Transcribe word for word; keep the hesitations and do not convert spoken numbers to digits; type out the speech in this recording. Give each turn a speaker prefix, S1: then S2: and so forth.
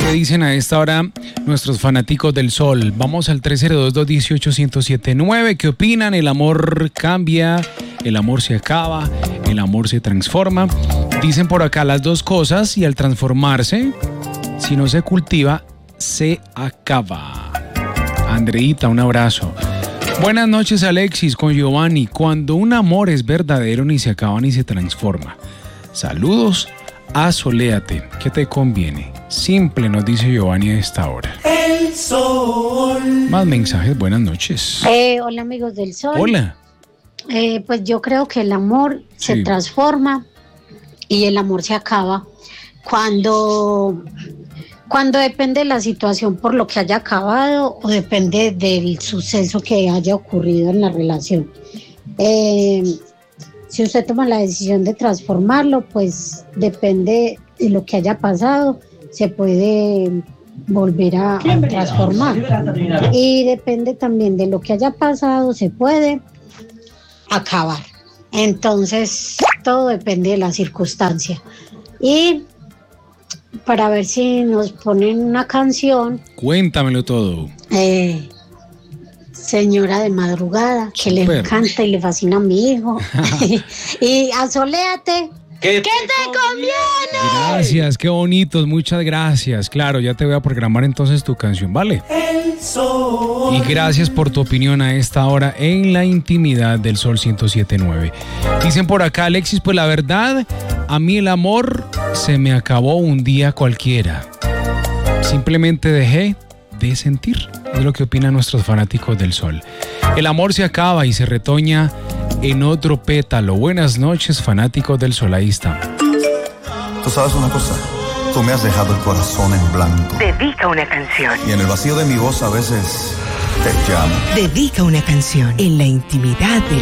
S1: ¿Qué dicen a esta hora nuestros fanáticos del sol? Vamos al tres cero dos, dos uno ocho, uno cero siete nueve. ¿Qué opinan? ¿El amor cambia? ¿El amor se acaba? ¿El amor se transforma? Dicen por acá las dos cosas, y al transformarse, si no se cultiva, se acaba. Andreita, un abrazo. Buenas noches, Alexis, con Giovanni. Cuando un amor es verdadero, ni se acaba ni se transforma. Saludos, asoléate. ¿Qué te conviene? Simple, nos dice Giovanni a esta hora.
S2: El sol.
S1: Más mensajes, buenas noches.
S3: Eh, hola, amigos del sol.
S1: Hola.
S3: Eh, pues yo creo que el amor
S1: Sí.
S3: se transforma y el amor se acaba cuando, cuando depende de la situación por lo que haya acabado o depende del suceso que haya ocurrido en la relación. Eh, si usted toma la decisión de transformarlo, pues depende de lo que haya pasado, se puede volver a, a transformar. Y depende también de lo que haya pasado, se puede acabar. Entonces, todo depende de la circunstancia. Y para ver si nos ponen una canción,
S1: Cuéntamelo todo.
S3: eh, Señora de Madrugada, que
S1: Súper.
S3: le encanta y le fascina a mi hijo. Y asoléate.
S2: ¿Qué
S3: te conviene?
S1: Gracias, qué bonitos, muchas gracias. Claro, ya te voy a programar entonces tu canción, ¿vale?
S2: El sol.
S1: Y gracias por tu opinión a esta hora en la intimidad del Sol ciento siete punto nueve. Dicen por acá, Alexis, pues la verdad, a mí el amor se me acabó un día cualquiera. Simplemente dejé de sentir. Es lo que opinan nuestros fanáticos del Sol. El amor se acaba y se retoña en otro pétalo. Buenas noches, fanáticos del Sol. Ahí está.
S4: Tú sabes una cosa, tú me has dejado el corazón en blanco.
S5: Dedica una canción.
S4: Y en el vacío de mi voz a veces te llamo.
S5: Dedica una canción en la intimidad de